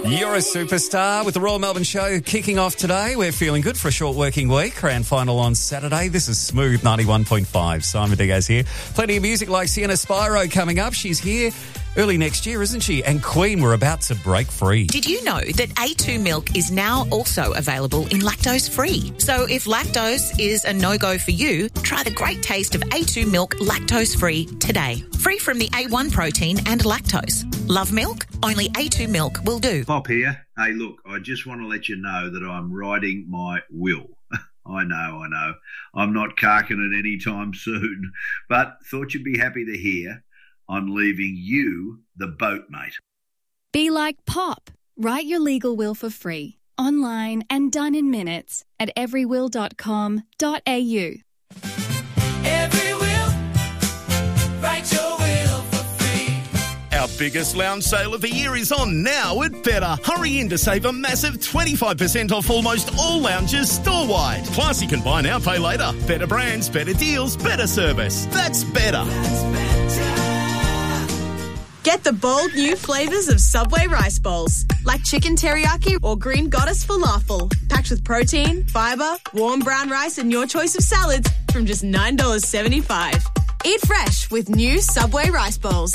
You're a superstar with the Royal Melbourne Show kicking off today. We're feeling good for a short working week. Grand final on Saturday. This is Smooth 91.5. Simon Diaz here. Plenty of music like Sienna Spiro coming up. She's here early next year, isn't she? And Queen, we're about to break free. Did you know that A2 milk is now also available in lactose-free? So if lactose is a no-go for you, try the great taste of A2 milk lactose-free today. Free from the A1 protein and lactose. Love milk? Only A2 milk will do. Pop here. Hey, look, I just want to let you know that I'm writing my will. I know. I'm not carking it anytime soon, but thought you'd be happy to hear I'm leaving you the boat, mate. Be like Pop. Write your legal will for free, online and done in minutes at everywill.com.au. Every will, write your will for free. Our biggest lounge sale of the year is on now at Better. Hurry in to save a massive 25% off almost all lounges store-wide. Plus, you can buy now, pay later. Better brands, better deals, better service. That's better. Get the bold new flavours of Subway rice bowls, like chicken teriyaki or green goddess falafel, packed with protein, fibre, warm brown rice and your choice of salads from just $9.75. Eat fresh with new Subway rice bowls.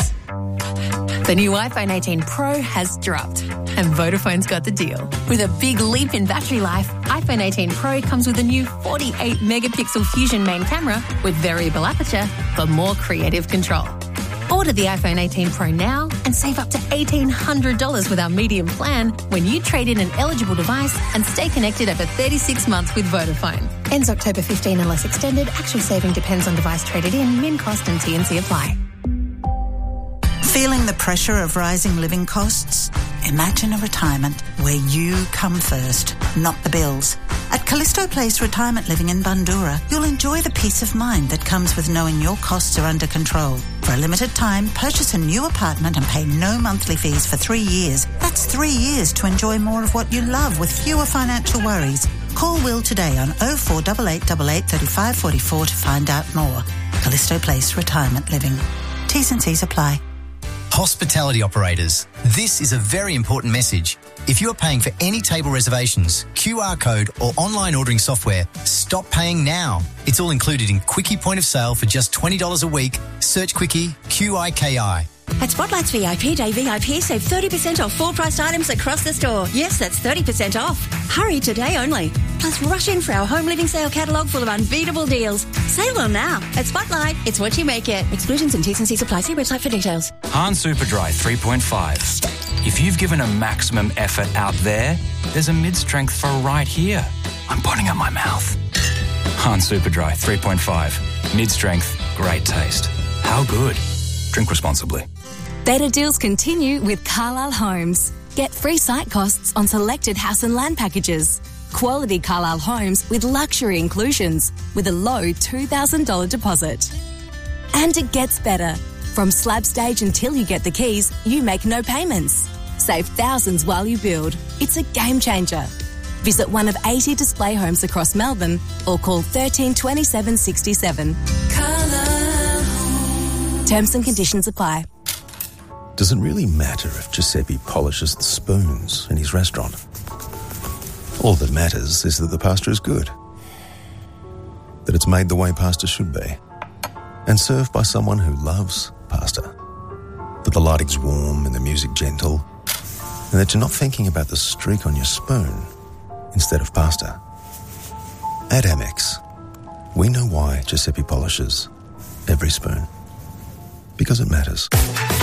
The new iPhone 18 Pro has dropped, and Vodafone's got the deal. With a big leap in battery life, iPhone 18 Pro comes with a new 48-megapixel Fusion main camera with variable aperture for more creative control. Order the iPhone 18 Pro now and save up to $1,800 with our medium plan when you trade in an eligible device and stay connected over 36 months with Vodafone. Ends October 15 unless extended. Actual saving depends on device traded in. Min cost and T&C apply. Feeling the pressure of rising living costs? Imagine a retirement where you come first, not the bills. At Callisto Place Retirement Living in Bundoora, you'll enjoy the peace of mind that comes with knowing your costs are under control. For a limited time, purchase a new apartment and pay no monthly fees for 3 years. That's 3 years to enjoy more of what you love with fewer financial worries. Call Will today on 048888 3544 to find out more. Callisto Place Retirement Living. T's and C's apply. Hospitality operators, this is a very important message. If you are paying for any table reservations, QR code or online ordering software, stop paying now. It's all included in Quickie Point of Sale for just $20 a week. Search Quickie, QIKI. At Spotlight's VIP Day VIP, save 30% off full-priced items across the store. Yes, that's 30% off. Hurry today only. Plus, rush in for our home living sale catalogue full of unbeatable deals. Save them now. At Spotlight, it's what you make it. Exclusions and T's and C's apply. See website for details. Hahn Superdry 3.5. If you've given a maximum effort out there, there's a mid-strength for right here. I'm putting up my mouth. Hahn Superdry 3.5. Mid-strength, great taste. How good? Drink responsibly. Better deals continue with Carlisle Homes. Get free site costs on selected house and land packages. Quality Carlisle Homes with luxury inclusions with a low $2,000 deposit. And it gets better. From slab stage until you get the keys, you make no payments. Save thousands while you build. It's a game changer. Visit one of 80 display homes across Melbourne or call 13 27 67. Terms and conditions apply. Does it really matter if Giuseppe polishes the spoons in his restaurant? All that matters is that the pasta is good, that it's made the way pasta should be, and served by someone who loves pasta, that the lighting's warm and the music gentle, and that you're not thinking about the streak on your spoon instead of pasta. At Amex, we know why Giuseppe polishes every spoon. Because it matters.